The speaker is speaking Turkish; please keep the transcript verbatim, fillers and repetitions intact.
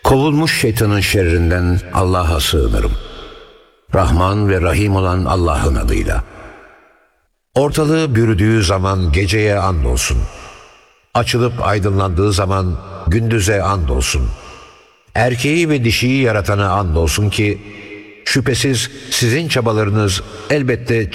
Kovulmuş şeytanın şerrinden Allah'a sığınırım. Rahman ve Rahim olan Allah'ın adıyla. Ortalığı bürüdüğü zaman geceye andolsun. Açılıp aydınlandığı zaman gündüze andolsun. Erkeği ve dişiyi yaratana andolsun ki şüphesiz sizin çabalarınız elbette